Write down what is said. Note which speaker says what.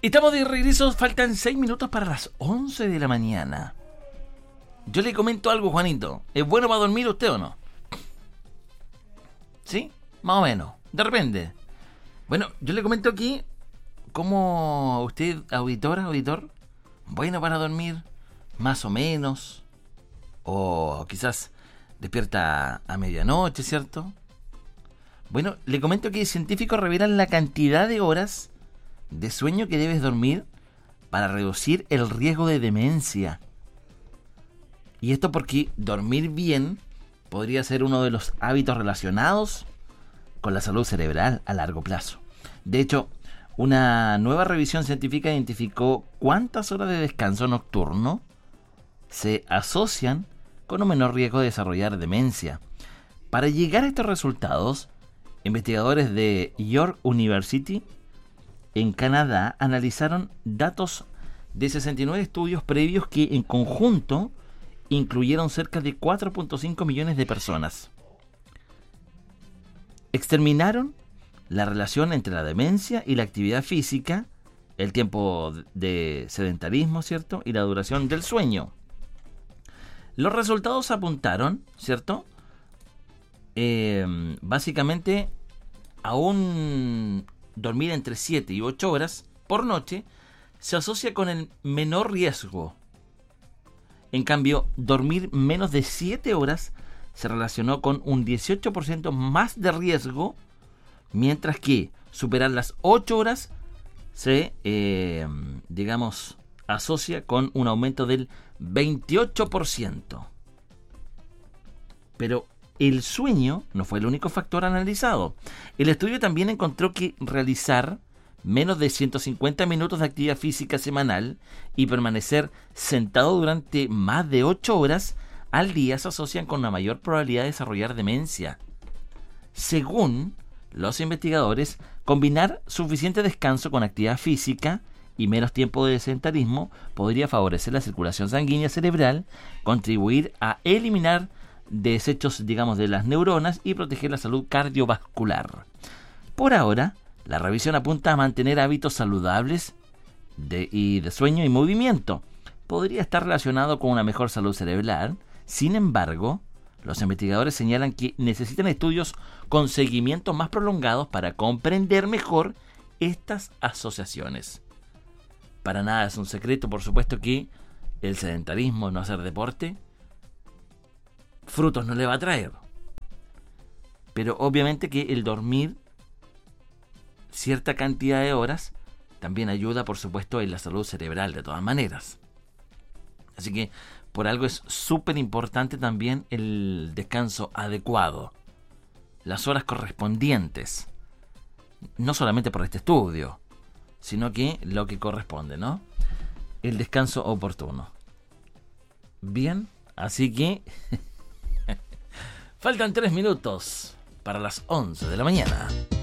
Speaker 1: Estamos de regreso, faltan 6 minutos para las 11 de la mañana. Yo le comento algo, Juanito. ¿Es bueno para dormir usted o no? ¿Sí? Más o menos. De repente. Bueno, yo le comento aquí cómo usted, auditor, bueno para dormir, más o menos, o quizás despierta a medianoche, ¿cierto? Bueno, le comento que científicos revelan la cantidad de horas de sueño que debes dormir para reducir el riesgo de demencia. Y esto porque dormir bien podría ser uno de los hábitos relacionados con la salud cerebral a largo plazo. De hecho, una nueva revisión científica identificó cuántas horas de descanso nocturno se asocian con un menor riesgo de desarrollar demencia. Para llegar a estos resultados, investigadores de York University en Canadá analizaron datos de 69 estudios previos que en conjunto incluyeron cerca de 4.5 millones de personas. Exterminaron la relación entre la demencia y la actividad física, el tiempo de sedentarismo, ¿cierto? Y la duración del sueño. Los resultados apuntaron, ¿cierto? Básicamente a un dormir entre 7 y 8 horas por noche se asocia con el menor riesgo. En cambio, dormir menos de 7 horas se relacionó con un 18% más de riesgo, mientras que superar las 8 horas se, asocia con un aumento del 28%. Pero el sueño no fue el único factor analizado. El estudio también encontró que realizar menos de 150 minutos de actividad física semanal y permanecer sentado durante más de 8 horas al día se asocian con una mayor probabilidad de desarrollar demencia. Según los investigadores, combinar suficiente descanso con actividad física y menos tiempo de sedentarismo podría favorecer la circulación sanguínea cerebral, contribuir a eliminar desechos, de las neuronas y proteger la salud cardiovascular. Por ahora, la revisión apunta a mantener hábitos saludables de sueño y movimiento. Podría estar relacionado con una mejor salud cerebral. Sin embargo, los investigadores señalan que necesitan estudios con seguimiento más prolongados para comprender mejor estas asociaciones. Para nada es un secreto, por supuesto, que el sedentarismo, no hacer deporte, frutos no le va a traer. Pero obviamente que el dormir cierta cantidad de horas también ayuda, por supuesto, en la salud cerebral de todas maneras. Así que por algo es súper importante también el descanso adecuado, las horas correspondientes, no solamente por este estudio, sino que lo que corresponde, ¿no? El descanso oportuno. Bien, así que faltan 3 minutos para las 11 de la mañana.